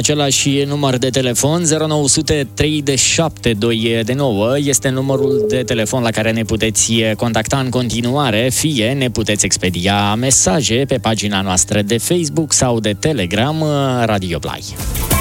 același număr de telefon, 0900 3729 este numărul de telefon la care ne puteți contacta în continuare, fie ne puteți expedia mesaje pe pagina noastră de Facebook sau de Telegram Radio Play.